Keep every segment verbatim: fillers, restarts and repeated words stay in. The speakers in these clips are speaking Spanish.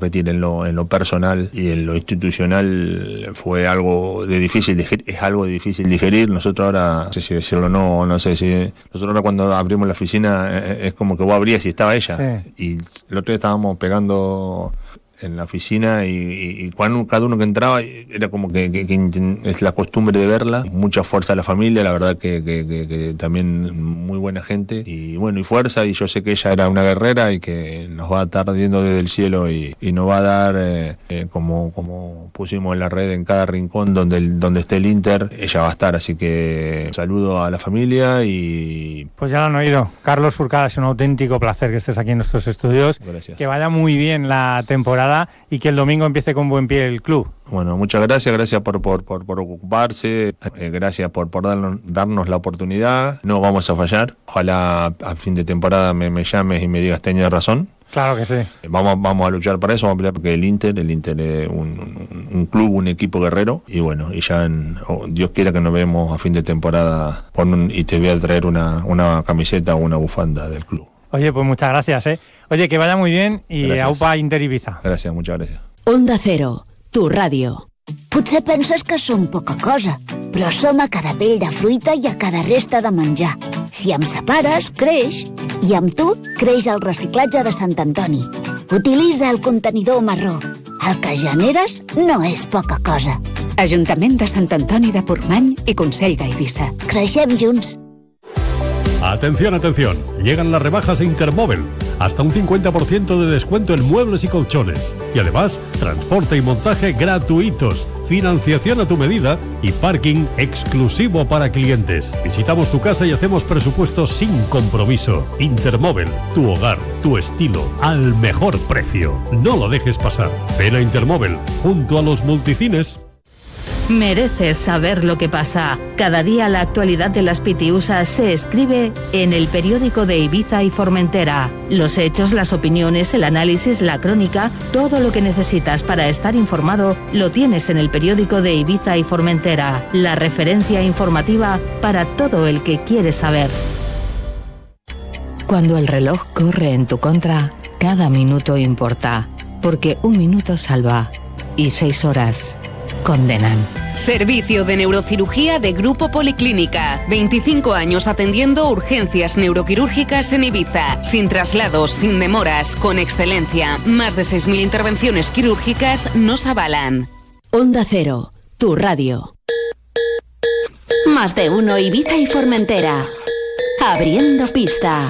repetir en lo, en lo personal y en lo institucional fue algo de difícil digerir, es algo de difícil digerir. Nosotros ahora, no sé si decirlo o no, no sé si, nosotros ahora cuando abrimos la oficina es como que vos abrías y estaba ella. Sí. Y el otro día estábamos pegando en la oficina y, y, y cuando cada uno que entraba era como que, que, que es la costumbre de verla, mucha fuerza a la familia, la verdad que, que, que, que también muy buena gente y bueno, y fuerza, y yo sé que ella era una guerrera y que nos va a estar viendo desde el cielo y, y nos va a dar eh, eh, como, como pusimos en la red, en cada rincón donde, el, donde esté el Inter, ella va a estar, así que saludo a la familia y... Pues ya lo han oído, Carlos Fourcade, es un auténtico placer que estés aquí en nuestros estudios. Gracias. Que vaya muy bien la temporada y que el domingo empiece con buen pie el club. Bueno, muchas gracias, gracias por, por, por, por ocuparse, eh, gracias por, por darnos, darnos la oportunidad. No vamos a fallar. Ojalá a fin de temporada me, me llames y me digas tenía razón. Claro que sí. Vamos, vamos a luchar para eso, vamos a pelear porque el Inter, el Inter es un, un, un club, un equipo guerrero y bueno, y ya en, oh, Dios quiera que nos vemos a fin de temporada con un, y te voy a traer una, una camiseta o una bufanda del club. Oye, pues muchas gracias, ¿eh? Oye, que vaya muy bien i gràcies. Aupa Inter Ibiza. Gràcies, muchas gracias. Onda Cero, tu ràdio. Potser penses que som poca cosa, però som a cada pell de fruita i a cada resta de menjar. Si em separes, creix, i amb tu creix el reciclatge de Sant Antoni. Utilitza el contenidor marró. El que generes no és poca cosa. Ajuntament de Sant Antoni de Portmany i Consell d'Eivissa. Creixem junts. Atención, atención, llegan las rebajas de Intermóvil, hasta un cincuenta por ciento de descuento en muebles y colchones, y además transporte y montaje gratuitos, financiación a tu medida y parking exclusivo para clientes. Visitamos tu casa y hacemos presupuestos sin compromiso. Intermóvil, tu hogar, tu estilo, al mejor precio. No lo dejes pasar. Ven a Intermóvil, junto a los multicines. Mereces saber lo que pasa. Cada día la actualidad de las Pitiusas se escribe en el periódico de Ibiza y Formentera. Los hechos, las opiniones, el análisis, la crónica, todo lo que necesitas para estar informado lo tienes en el periódico de Ibiza y Formentera. La referencia informativa para todo el que quiere saber. Cuando el reloj corre en tu contra, cada minuto importa, porque un minuto salva y seis horas condenan. Servicio de neurocirugía de Grupo Policlínica. veinticinco años atendiendo urgencias neuroquirúrgicas en Ibiza. Sin traslados, sin demoras, con excelencia. Más de seis mil intervenciones quirúrgicas nos avalan. Onda Cero, tu radio. Más de uno Ibiza y Formentera. Abriendo pista.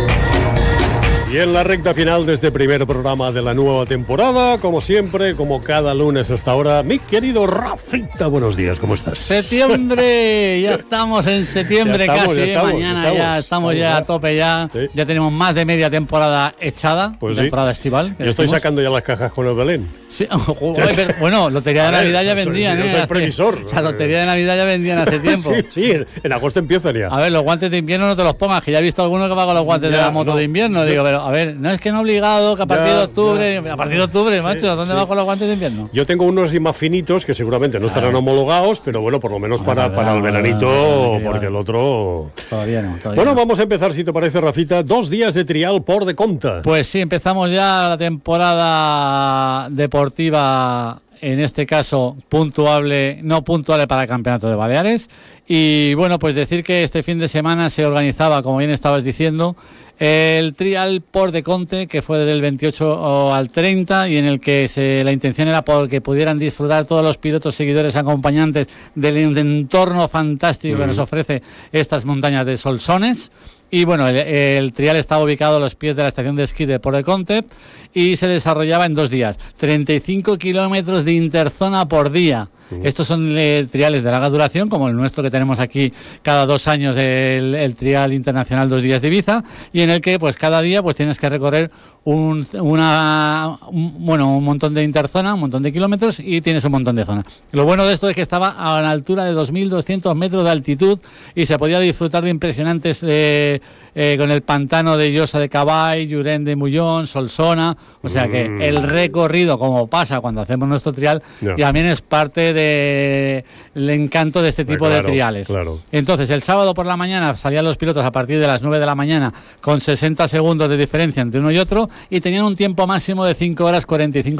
Y en la recta final de este primer programa de la nueva temporada, como siempre, como cada lunes hasta ahora, mi querido Rafita, buenos días, ¿cómo estás? Septiembre, ya estamos en septiembre ya estamos, casi, ya estamos, mañana estamos, ya estamos, estamos ya a tope ya, sí. Ya tenemos más de media temporada echada, pues temporada sí. estival. Yo estoy sacando ya las cajas con el Belén. Sí. Pero, bueno, lotería de Navidad ya vendían. Yo soy, ¿eh? soy previsor. La lotería de Navidad ya vendían hace tiempo. Sí, sí, en, en agosto empiezan ya. A ver, los guantes de invierno no te los pongas, que ya he visto alguno que va con los guantes ya, de la moto no, de invierno, digo, pero a ver, no es que no obligado, que a partir ya, de octubre, ya, a partir de octubre, sí, macho, ¿dónde sí. vas con los guantes de invierno? Yo tengo unos más finitos que seguramente no estarán homologados, pero bueno, por lo menos para, para, para el veranito, no, no, no, porque el otro... Todavía no, todavía Bueno, no. Vamos a empezar, si te parece, Rafita, dos días de trial por de Compte. Pues sí, empezamos ya la temporada deportiva, en este caso puntuable, no puntuable para el Campeonato de Baleares. Y bueno, pues decir que este fin de semana se organizaba, como bien estabas diciendo, el Trial Port de Compte, que fue del veintiocho al treinta, y en el que se, la intención era porque pudieran disfrutar todos los pilotos, seguidores, acompañantes del entorno fantástico mm. que nos ofrece estas montañas de Solsones. Y bueno, el, el trial estaba ubicado a los pies de la estación de esquí de Port de Compte y se desarrollaba en dos días, treinta y cinco kilómetros de interzona por día. Estos son eh, triales de larga duración, como el nuestro que tenemos aquí cada dos años, el, el trial internacional Dos Días de Ibiza, y en el que pues cada día pues tienes que recorrer un, una, un, bueno, un montón de interzona, un montón de kilómetros, y tienes un montón de zona. Lo bueno de esto es que estaba a la altura de dos mil doscientos metros de altitud y se podía disfrutar de impresionantes eh, eh, con el pantano de Llosa de Caball, Lloret de Mollón, Solsona, o sea que mm. el recorrido, como pasa cuando hacemos nuestro trial, no. también es parte de el encanto de este tipo claro, de triales. Claro. Entonces, el sábado por la mañana salían los pilotos a partir de las nueve de la mañana con sesenta segundos de diferencia entre uno y otro y tenían un tiempo máximo de cinco horas cuarenta y cinco